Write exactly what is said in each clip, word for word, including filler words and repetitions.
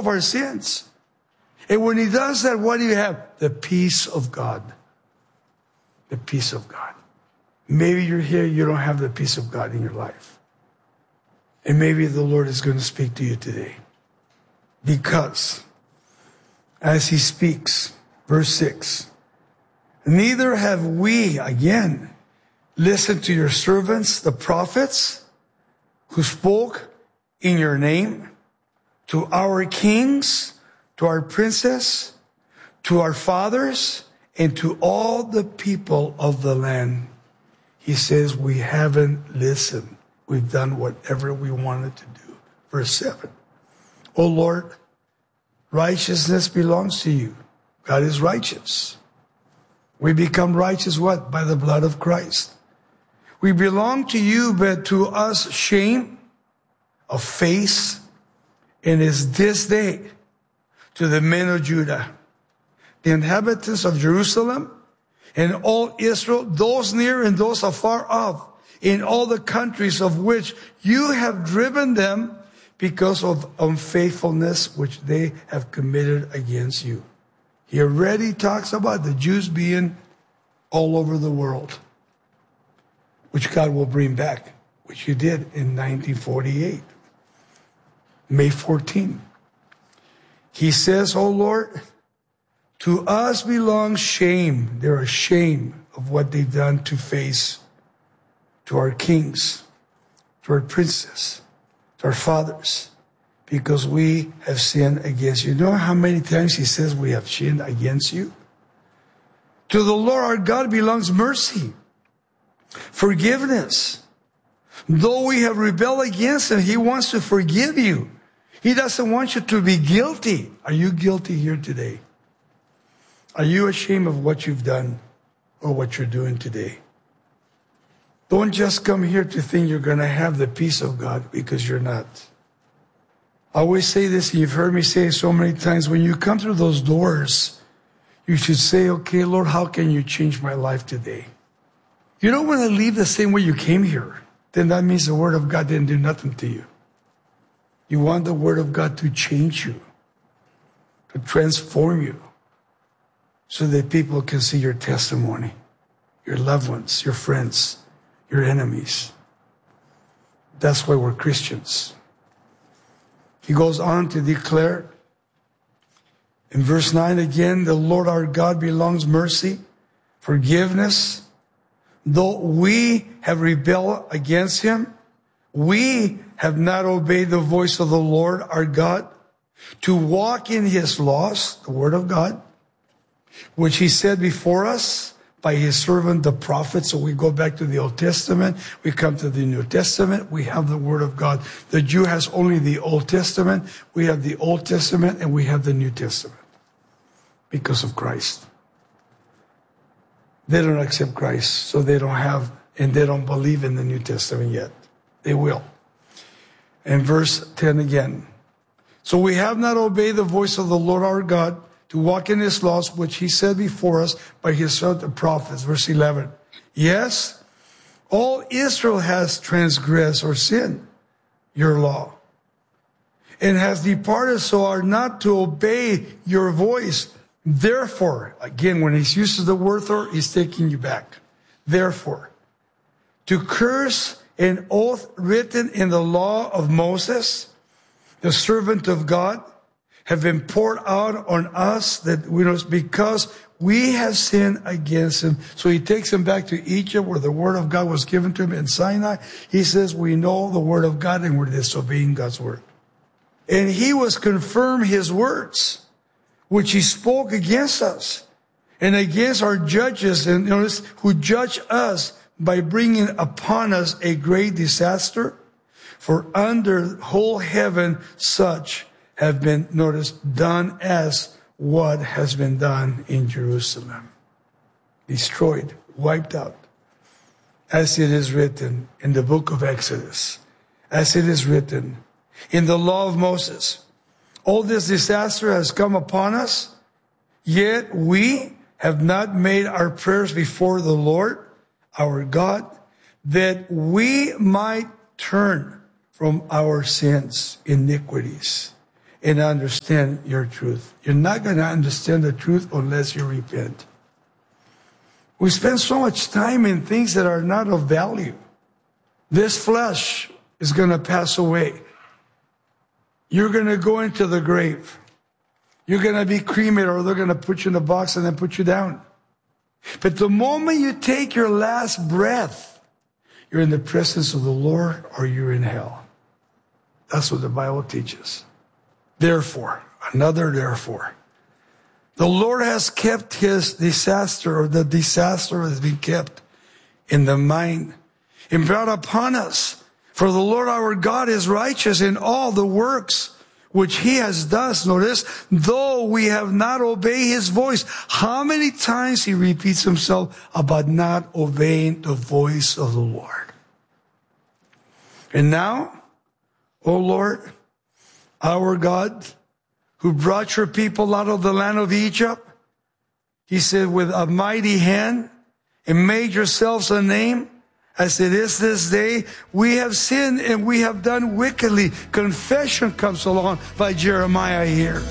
of our sins. And when he does that, what do you have? The peace of God. The peace of God. Maybe you're here, you don't have the peace of God in your life. And maybe the Lord is going to speak to you today. Because, as he speaks, verse six, neither have we, again, listened to your servants, the prophets, who spoke in your name, to our kings, to our princes, to our fathers, and to all the people of the land. He says, we haven't listened. We've done whatever we wanted to do. Verse seven. O Lord, righteousness belongs to you. God is righteous. We become righteous what? By the blood of Christ. We belong to you, but to us shame of face, and is this day to the men of Judah, the inhabitants of Jerusalem, and all Israel, those near and those afar off, in all the countries of which you have driven them because of unfaithfulness which they have committed against you. He already talks about the Jews being all over the world, which God will bring back, which he did in nineteen forty-eight, May fourteenth. He says, O Lord, to us belongs shame. They're ashamed of what they've done to face, to our kings, to our princes, to our fathers, because we have sinned against you. You know how many times he says we have sinned against you? To the Lord our God belongs mercy, forgiveness. Though we have rebelled against him, he wants to forgive you. He doesn't want you to be guilty. Are you guilty here today? Are you ashamed of what you've done or what you're doing today? Don't just come here to think you're going to have the peace of God, because you're not. I always say this, and you've heard me say it so many times. When you come through those doors, you should say, okay, Lord, how can you change my life today? You don't want to leave the same way you came here. Then that means the Word of God didn't do nothing to you. You want the Word of God to change you, to transform you, so that people can see your testimony, your loved ones, your friends, your enemies. That's why we're Christians. He goes on to declare in verse nine again, the Lord our God belongs mercy, forgiveness. Though we have rebelled against him, we have not obeyed the voice of the Lord our God to walk in his laws, the word of God, which he said before us by his servant, the prophet. So we go back to the Old Testament. We come to the New Testament. We have the Word of God. The Jew has only the Old Testament. We have the Old Testament and we have the New Testament because of Christ. They don't accept Christ, so they don't have, and they don't believe in the New Testament yet. They will. And verse ten again. So we have not obeyed the voice of the Lord our God to walk in his laws, which he said before us by his servant the prophets. Verse eleven. Yes, all Israel has transgressed or sinned your law, and has departed so are not to obey your voice. Therefore, again, when he uses the word Thor, he's taking you back. Therefore, to curse an oath written in the law of Moses, the servant of God, have been poured out on us, that we know, because we have sinned against him. So he takes him back to Egypt, where the word of God was given to him in Sinai. He says, we know the word of God and we're disobeying God's word. And he was confirmed his words, which he spoke against us and against our judges, and notice, who judge us by bringing upon us a great disaster. For under whole heaven such have been, notice, done as what has been done in Jerusalem. Destroyed, wiped out. As it is written in the book of Exodus, as it is written in the law of Moses. All this disaster has come upon us, yet we have not made our prayers before the Lord, our God, that we might turn from our sins, iniquities, and understand your truth. You're not going to understand the truth unless you repent. We spend so much time in things that are not of value. This flesh is going to pass away. You're going to go into the grave. You're going to be cremated, or they're going to put you in a box and then put you down. But the moment you take your last breath, you're in the presence of the Lord or you're in hell. That's what the Bible teaches. Therefore, another therefore. The Lord has kept his disaster, or the disaster has been kept in the mind and brought upon us. For the Lord our God is righteous in all the works which he has done. Notice, though we have not obeyed his voice. How many times he repeats himself about not obeying the voice of the Lord. And now, O Lord, our God, who brought your people out of the land of Egypt, he said, with a mighty hand, and made yourselves a name, as it is this day, we have sinned and we have done wickedly. Confession comes along by Jeremiah here.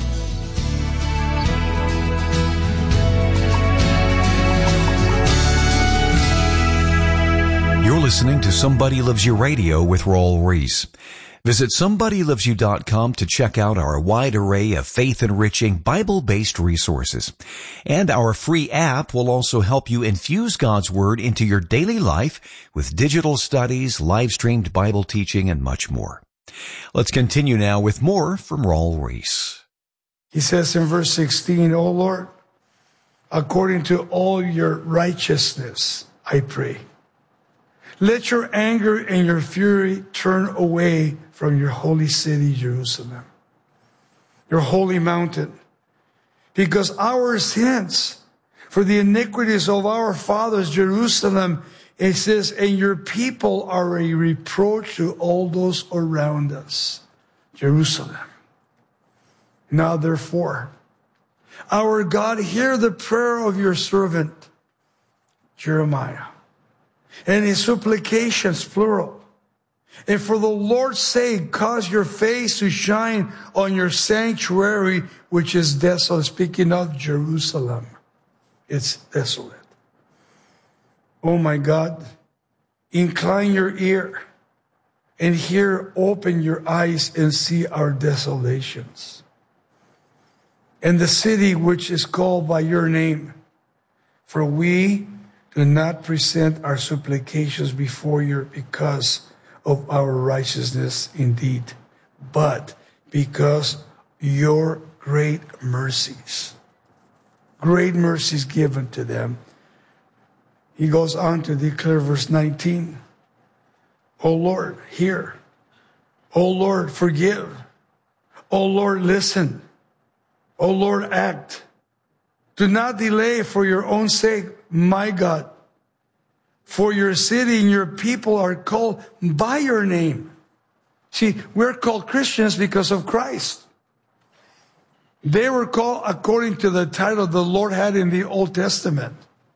You're listening to Somebody Loves You Radio with Raul Ries. Visit somebody loves you dot com to check out our wide array of faith-enriching, Bible-based resources. And our free app will also help you infuse God's Word into your daily life with digital studies, live-streamed Bible teaching, and much more. Let's continue now with more from Raul Ries. He says in verse sixteen, O Lord, according to all your righteousness, I pray. Let your anger and your fury turn away from your holy city, Jerusalem, your holy mountain, because our sins, for the iniquities of our fathers, Jerusalem, it says, and your people are a reproach to all those around us, Jerusalem. Now, therefore, our God, hear the prayer of your servant, Jeremiah, and his supplications, plural. And for the Lord's sake, cause your face to shine on your sanctuary, which is desolate. Speaking of Jerusalem, it's desolate. Oh my God, incline your ear and hear, open your eyes and see our desolations. And the city which is called by your name, for we do not present our supplications before you because of our righteousness indeed, but because your great mercies, great mercies given to them. He goes on to declare verse nineteen, O Lord, hear. O Lord, forgive. O Lord, listen. O Lord, act. Do not delay for your own sake, my God. For your city and your people are called by your name. See, we're called Christians because of Christ. They were called according to the title the Lord had in the Old Testament.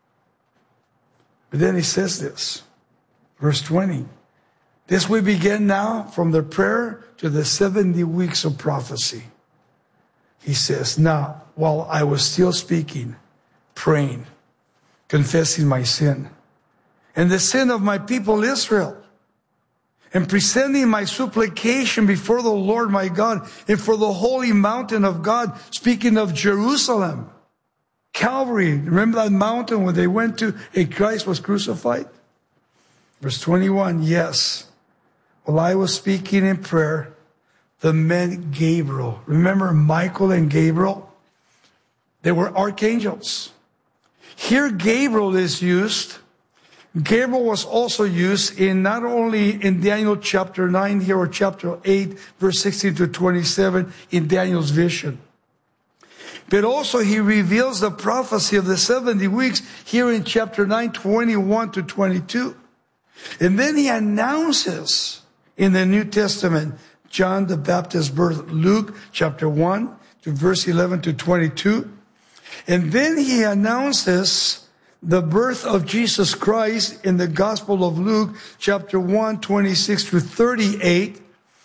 But then he says this, verse twenty. This we begin now from the prayer to the seventy weeks of prophecy. He says, now, while I was still speaking, praying, confessing my sin, and the sin of my people Israel, and presenting my supplication before the Lord my God, and for the holy mountain of God, speaking of Jerusalem, Calvary. Remember that mountain where they went to and Christ was crucified? Verse twenty-one, yes. While I was speaking in prayer, the men Gabriel. Remember Michael and Gabriel? They were archangels. Here Gabriel is used. Gabriel was also used in not only in Daniel chapter nine here or chapter eight, verse sixteen to twenty-seven in Daniel's vision. But also he reveals the prophecy of the seventy weeks here in chapter nine, twenty-one to twenty-two. And then he announces in the New Testament, John the Baptist's birth, Luke chapter one to verse eleven to twenty-two. And then he announces the birth of Jesus Christ in the Gospel of Luke chapter one, twenty-six to thirty-eight.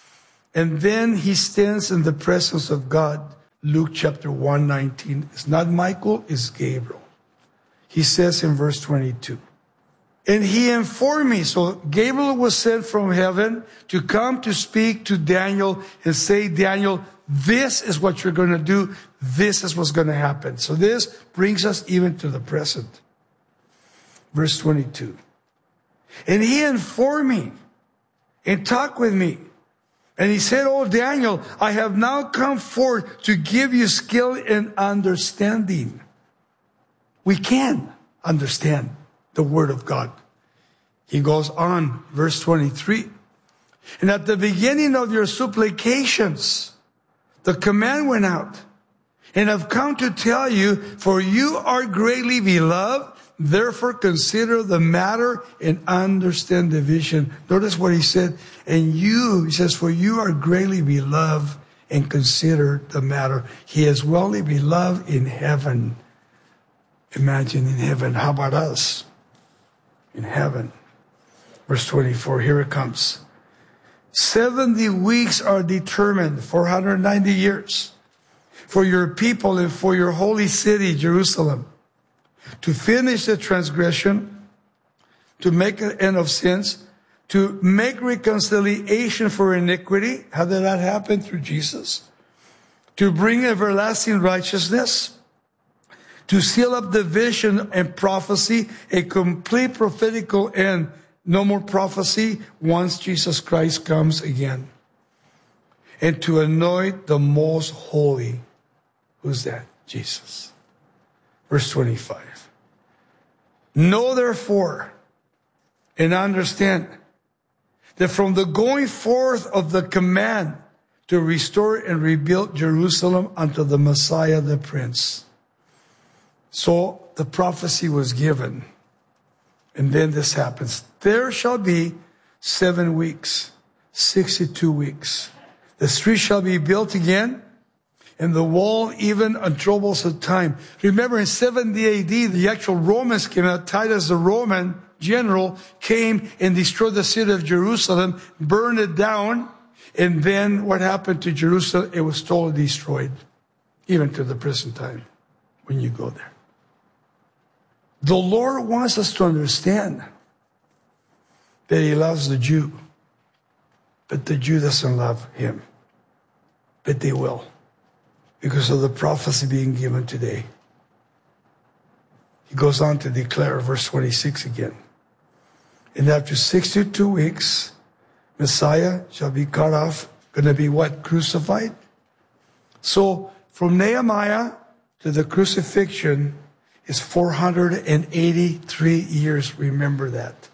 And then he stands in the presence of God. Luke chapter one nineteen. It's not Michael, it's Gabriel. He says in verse twenty-two. And he informed me. So Gabriel was sent from heaven to come to speak to Daniel and say, Daniel, this is what you're going to do. This is what's going to happen. So this brings us even to the present. Verse twenty-two. And he informed me and talked with me. And he said, oh, Daniel, I have now come forth to give you skill and understanding. We can understand the word of God. He goes on, verse twenty-three. And at the beginning of your supplications, the command went out. And I've come to tell you, for you are greatly beloved. Therefore consider the matter and understand the vision. Notice what he said. And you, he says, for you are greatly beloved and consider the matter. He is wellly beloved in heaven. Imagine in heaven. How about us? In heaven. Verse twenty-four, here it comes. seventy weeks are determined, four hundred ninety years, for your people and for your holy city, Jerusalem, to finish the transgression, to make an end of sins, to make reconciliation for iniquity. How did that happen? Through Jesus. To bring everlasting righteousness, to seal up the vision and prophecy, a complete prophetical end. No more prophecy once Jesus Christ comes again. And to anoint the most holy. Who's that? Jesus. Verse twenty-five. Know therefore and understand that from the going forth of the command to restore and rebuild Jerusalem unto the Messiah the Prince. So the prophecy was given. And then this happens. There shall be seven weeks, sixty-two weeks. The street shall be built again, and the wall even on troublesome time. Remember in seventy A D, the actual Romans came out. Titus, the Roman general, came and destroyed the city of Jerusalem, burned it down, and then what happened to Jerusalem? It was totally destroyed, even to the present time, when you go there. The Lord wants us to understand that he loves the Jew, but the Jew doesn't love him. But they will, because of the prophecy being given today. He goes on to declare, verse twenty-six again. And after sixty-two weeks, Messiah shall be cut off. Going to be what? Crucified? So from Nehemiah to the crucifixion is four hundred eighty-three years. Remember that.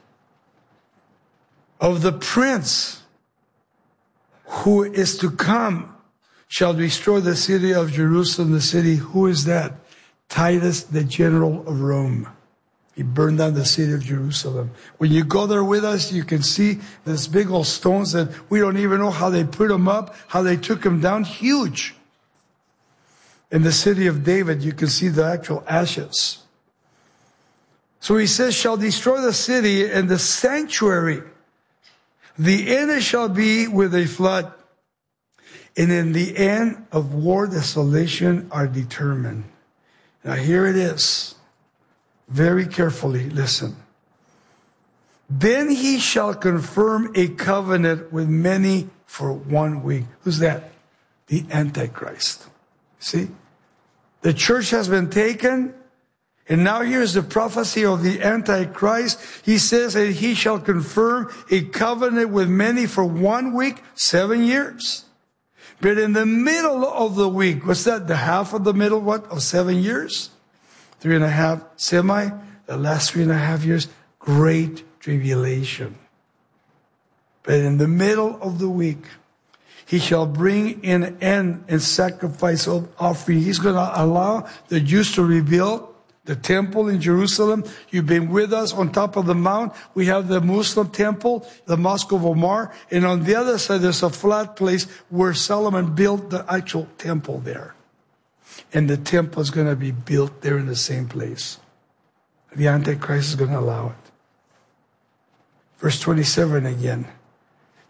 Of the prince who is to come shall destroy the city of Jerusalem, the city. Who is that? Titus, the general of Rome. He burned down the city of Jerusalem. When you go there with us, you can see these big old stones that we don't even know how they put them up, how they took them down. Huge. In the city of David, you can see the actual ashes. So he says, shall destroy the city and the sanctuary. The end shall be with a flood. And in the end of war, desolation are determined. Now here it is. Very carefully, listen. Then he shall confirm a covenant with many for one week. Who's that? The Antichrist. See? The church has been taken, and now here's the prophecy of the Antichrist. He says that he shall confirm a covenant with many for one week, seven years. But in the middle of the week, what's that? The half of the middle, what? Of seven years? Three and a half, semi. The last three and a half years, great tribulation. But in the middle of the week, he shall bring in an end and sacrifice of offering. He's going to allow the Jews to rebuild the temple in Jerusalem. You've been with us on top of the mount. We have the Muslim temple, the Mosque of Omar. And on the other side, there's a flat place where Solomon built the actual temple there. And the temple is going to be built there in the same place. The Antichrist is going to allow it. Verse twenty-seven again.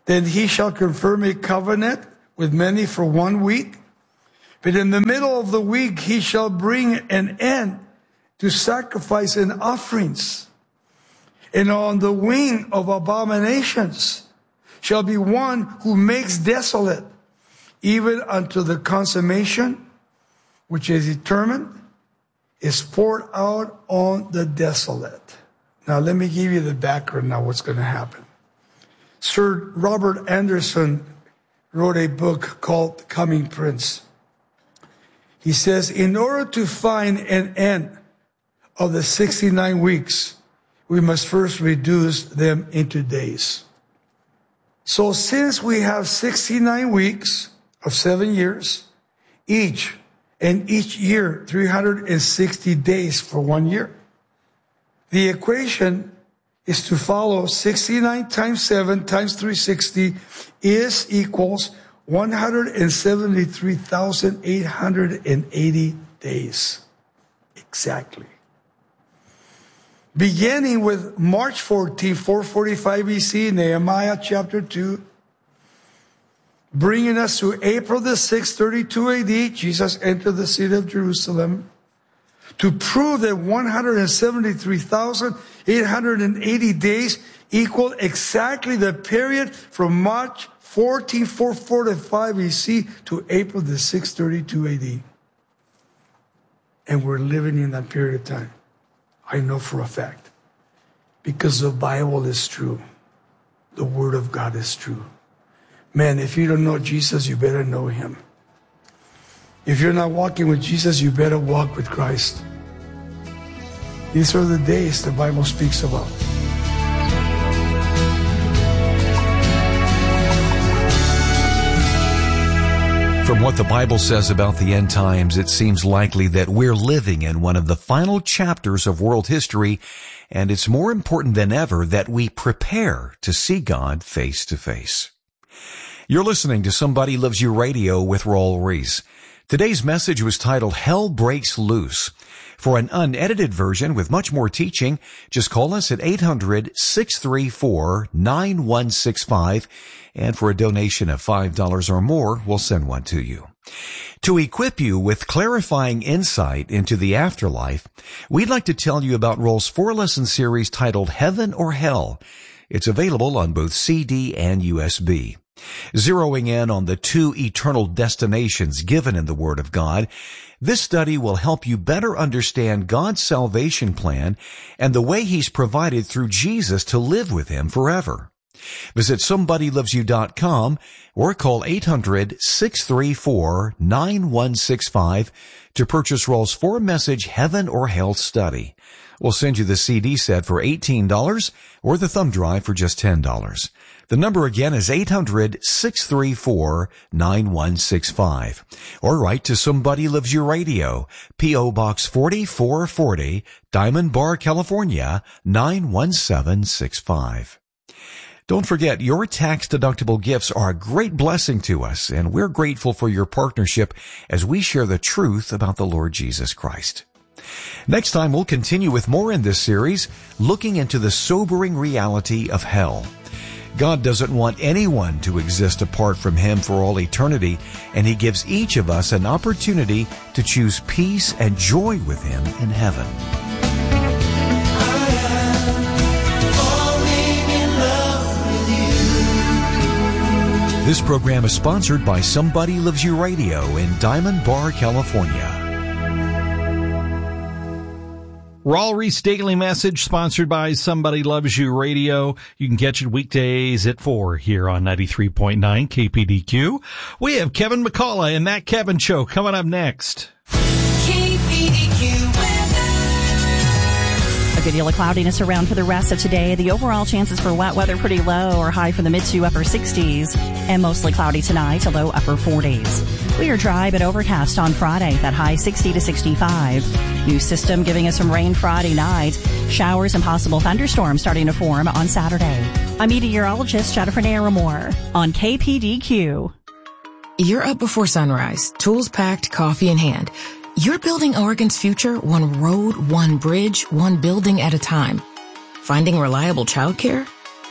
Then he shall confirm a covenant with many for one week. But in the middle of the week, he shall bring an end to sacrifice and offerings. And on the wing of abominations shall be one who makes desolate, even unto the consummation, which is determined, is poured out on the desolate. Now let me give you the background now what's going to happen. Sir Robert Anderson wrote a book called The Coming Prince. He says, in order to find an end of the sixty-nine weeks, we must first reduce them into days. So since we have sixty-nine weeks of seven years, each, and each year three hundred sixty days for one year, the equation is to follow sixty-nine times seven times three hundred sixty is equals one hundred seventy-three thousand eight hundred eighty days. Exactly. Beginning with March fourteenth, four forty-five B C, Nehemiah chapter two, bringing us to April the sixth, thirty-two A D, Jesus entered the city of Jerusalem to prove that one hundred seventy-three thousand eight hundred eighty days equal exactly the period from March fourteenth, four forty-five B C to April the sixth, thirty-two A D. And we're living in that period of time. I know for a fact. Because the Bible is true. The Word of God is true. Man, if you don't know Jesus, you better know Him. If you're not walking with Jesus, you better walk with Christ. These are the days the Bible speaks about. From what the Bible says about the end times, it seems likely that we're living in one of the final chapters of world history, and it's more important than ever that we prepare to see God face to face. You're listening to Somebody Loves You Radio with Raul Ries. Today's message was titled Hell Breaks Loose. For an unedited version with much more teaching, just call us at eight hundred, six three four, nine one six five, and for a donation of five dollars or more, we'll send one to you. To equip you with clarifying insight into the afterlife, we'd like to tell you about Raul's four-lesson series titled Heaven or Hell. It's available on both C D and U S B. Zeroing in on the two eternal destinations given in the Word of God, this study will help you better understand God's salvation plan and the way He's provided through Jesus to live with Him forever. Visit somebody loves you dot com or call eight hundred, six three four, nine one six five to purchase Raul's four-message Heaven or Hell study. We'll send you the C D set for eighteen dollars or the thumb drive for just ten dollars. The number again is eight hundred, six three four, nine one six five. Or write to Somebody Loves You Radio, P O Box forty-four forty, Diamond Bar, California, nine one seven six five. Don't forget, your tax-deductible gifts are a great blessing to us, and we're grateful for your partnership as we share the truth about the Lord Jesus Christ. Next time, we'll continue with more in this series, looking into the sobering reality of hell. God doesn't want anyone to exist apart from Him for all eternity, and He gives each of us an opportunity to choose peace and joy with Him in heaven. This program is sponsored by Somebody Loves You Radio in Diamond Bar, California. Raul Ries Daily Message, sponsored by Somebody Loves You Radio. You can catch it weekdays at four here on ninety-three point nine K P D Q. We have Kevin McCullough and That Kevin Show coming up next. K P D Q weather. A good deal of cloudiness around for the rest of today. The overall chances for wet weather pretty low or high for the mid to upper sixties, and mostly cloudy tonight, a low upper forties. We are dry but overcast on Friday, that high sixty to sixty-five. New system giving us some rain Friday night. Showers and possible thunderstorms starting to form on Saturday. I'm meteorologist Jennifer Naramore on K P D Q. You're up before sunrise, tools packed, coffee in hand. You're building Oregon's future one road, one bridge, one building at a time. Finding reliable childcare?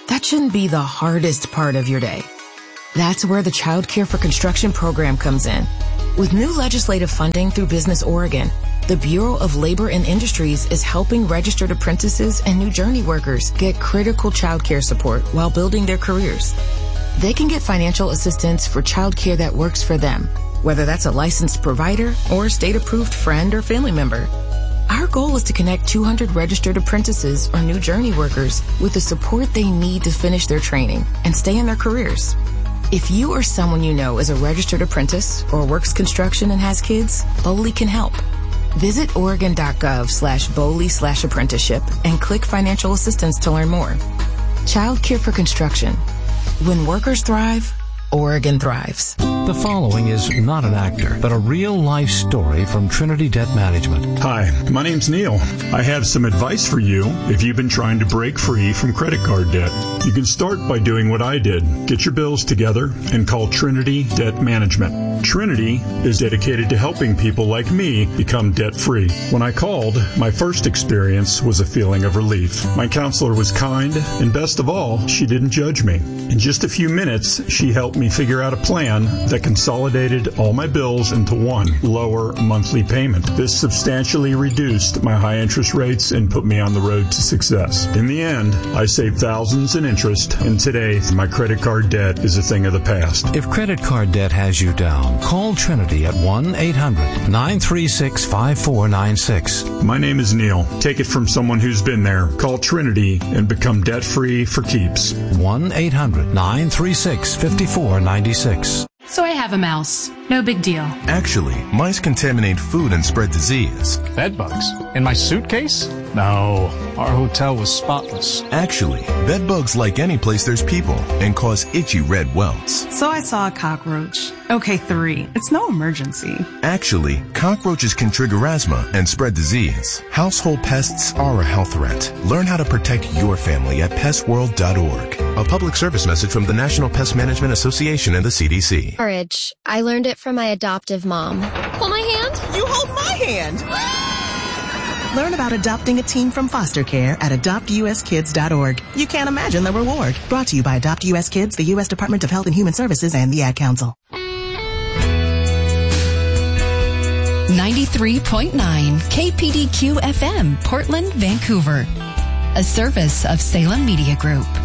That shouldn't be the hardest part of your day. That's where the Child Care for Construction program comes in. With new legislative funding through Business Oregon, the Bureau of Labor and Industries is helping registered apprentices and new journey workers get critical child care support while building their careers. They can get financial assistance for child care that works for them, whether that's a licensed provider or a state-approved friend or family member. Our goal is to connect two hundred registered apprentices or new journey workers with the support they need to finish their training and stay in their careers. If you or someone you know is a registered apprentice or works construction and has kids, BOLI can help. Visit Oregon.gov slash BOLI slash apprenticeship and click financial assistance to learn more. Child Care for Construction. When workers thrive, Oregon thrives. The following is not an actor, but a real-life story from Trinity Debt Management. Hi, my name's Neil. I have some advice for you if you've been trying to break free from credit card debt. You can start by doing what I did. Get your bills together and call Trinity Debt Management. Trinity is dedicated to helping people like me become debt-free. When I called, my first experience was a feeling of relief. My counselor was kind, and best of all, she didn't judge me. In just a few minutes, she helped me figure out a plan that consolidated all my bills into one lower monthly payment. This substantially reduced my high interest rates and put me on the road to success. In the end, I saved thousands in interest, and today my credit card debt is a thing of the past. If credit card debt has you down, call Trinity at one eight hundred nine three six five four nine six. My name is Neil. Take it from someone who's been there. Call Trinity and become debt-free for keeps. one eight hundred nine three six five four nine six. So I have a mouse. No big deal. Actually, mice contaminate food and spread disease. Bed bugs? In my suitcase? No, our hotel was spotless. Actually, bed bugs like any place there's people and cause itchy red welts. So I saw a cockroach. Okay, three. It's no emergency. Actually, cockroaches can trigger asthma and spread disease. Household pests are a health threat. Learn how to protect your family at pest world dot org. A public service message from the National Pest Management Association and the C D C. Courage. I learned it from my adoptive mom. Hold my hand. You hold my hand. Learn about adopting a teen from foster care at adopt u s kids dot org. You can't imagine the reward. Brought to you by Adopt U S Kids, the U S Department of Health and Human Services, and the Ad Council. ninety-three point nine K P D Q F M, Portland, Vancouver. A service of Salem Media Group.